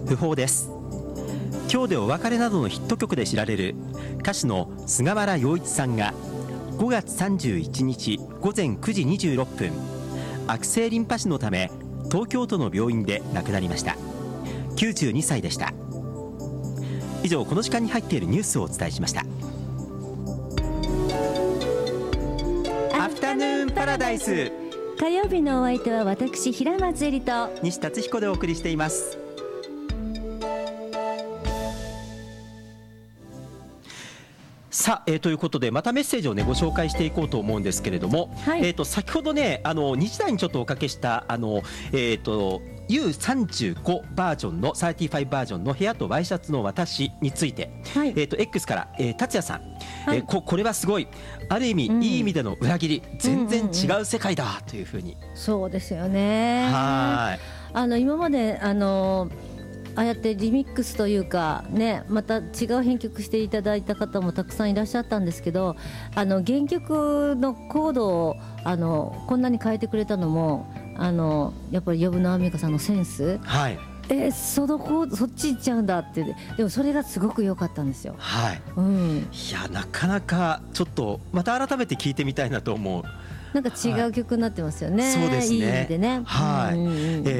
訃報です。今日でお別れなどのヒット曲で知られる歌手の菅原洋一さんが5月31日午前9時26分悪性リンパ腫のため東京都の病院で亡くなりました。92歳でした。以上、この時間に入っているニュースをお伝えしました。アフタヌーンパラダイス、 火曜日のお相手は私平松絵里と西達彦でお送りしています。さあ、ということでまたメッセージを、ご紹介していこうと思うんですけれども、 はい、 先ほどね2時台にちょっとおかけしたU35 バージョンの35バージョンの部屋とワイシャツの私について、 はい、 X から、達也さん、 はい、 これはすごいある意味、いい意味での裏切り、全然違う世界だというふうに。 そうですよね。 はい、 今までああやってリミックスというかね、また違う編曲していただいた方もたくさんいらっしゃったんですけど、原曲のコードをこんなに変えてくれたのもやっぱり呼野アンミカさんのセンス、 はい、 そっち行っちゃうんだって。でもそれがすごく良かったんですよ。 はい、いやなかなかちょっとまた改めて聞いてみたいなと思う。 なんか違う曲になってますよね。 はい、そうですね。 いい意味でね。 はい、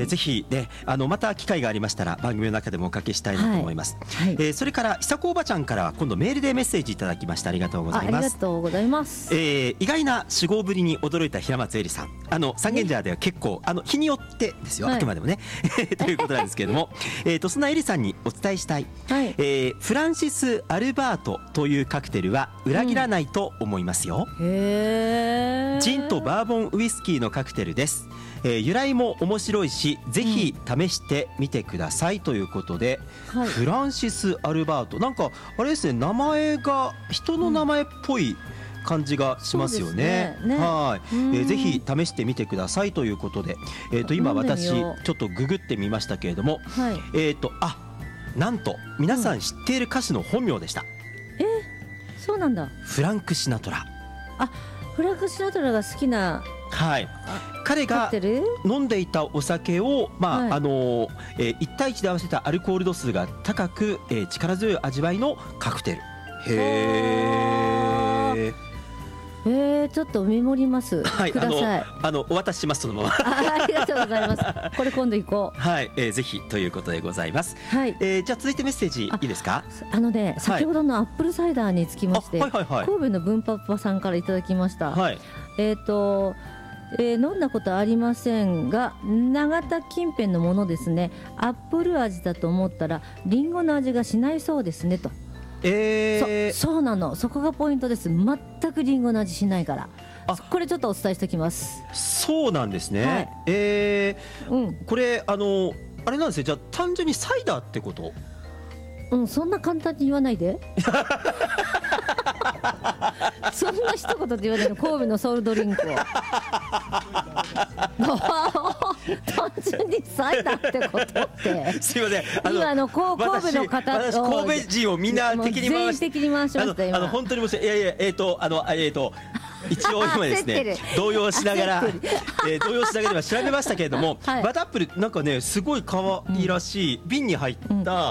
ぜひねまた機会がありましたら番組の中でもおかけしたいなと思います。はいはい、それから久子おばちゃんからは今度メールでメッセージいただきました。ありがとうございます。 ありがとうございます。 意外な死亡ぶりに驚いた平松絵里さん、三軒茶屋では結構日によってですよ、あくまでもねということなんですけれどもそんな絵里さんにお伝えしたい、はい、フランシス・アルバートというカクテルは裏切らないと思いますよ。 へー。 ジンとバーボンウイスキーのカクテルです。由来も面白いしぜひ試してみてくださいということで、はい、フランシス・アルバート、なんかあれですね、名前が人の名前っぽい感じがしますよね。はい、ぜひ試してみてくださいということで、今私ちょっとググってみましたけれども、はい、なんと皆さん知っている歌手の本名でした。 そうなんだ。 フランク・シナトラ。 フランク・シナトラが好きな、 はい、彼が飲んでいたお酒を、1対1で合わせたアルコール度数が高く、力強い味わいのカクテル。へー、ちょっとメモります、はい、ください。 お渡しします、そのままありがとうございます。これ今度行こう。 はい、ぜひということでございます。はい、じゃあ続いてメッセージいいですか。 先ほどのアップルサイダーにつきまして、神戸の文パパさんからいただきました。はい、飲んだことありませんが永田近辺のものですね。アップル味だと思ったらリンゴの味がしないそうですねと。そうなの、そこがポイントです。全くリンゴの味しないから。これちょっとお伝えしておきます。 そうなんですね。はい、これあれなんですよ。じゃあ単純にサイダーってこと？ そんな簡単に言わないでそんな一言で言わないの。神戸のソウルドリンクを単純にサイダーってことってすいません。今神戸の方、 私神戸人をみんな敵に回しました今。 本当に申し訳ない。一応今ですね動揺しながら今調べましたけれども、はい、バタップルなんかねすごい可愛らしい瓶に入った、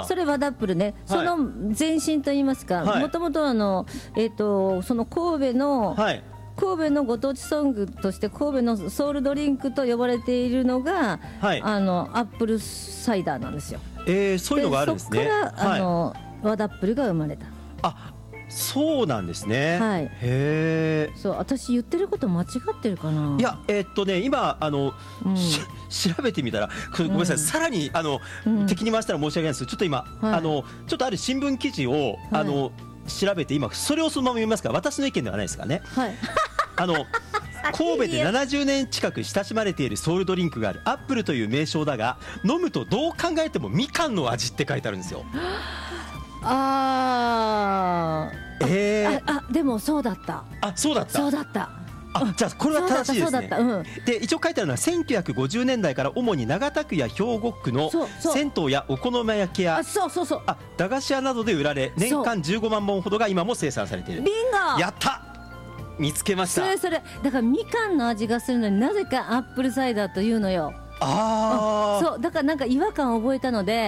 それバタップルね、その前身といいますか、もともとその神戸のご当地ソングとして神戸のソウルドリンクと呼ばれているのが、はい、アップルサイダーなんですよ。 そういうのがあるんですね。 そこからバタップルが生まれた。 そうなんですね。はい、 そう、私言ってること間違ってるかな。 いや今調べてみたらごめんなさい、さらに敵に回したら申し訳ないですけど、ちょっと今、ちょっとある新聞記事を調べて今それをそのまま読みますから、私の意見ではないですからね。はい、神戸で70年近く親しまれているソウルドリンクがある。アップルという名称だが飲むとどう考えてもみかんの味って書いてあるんですよ。 でもそうだった。 そうだった。じゃあこれは正しいですね。で一応書いてあるのは1950年代から主に長田区や兵庫区の銭湯やお好み焼き屋、駄菓子屋などで売られ、年間15万本ほどが今も生産されている。 ビンゴ。 やった、見つけました。 それだからみかんの味がするのになぜかアップルサイダーというのよ。そうだからなんか違和感を覚えたので、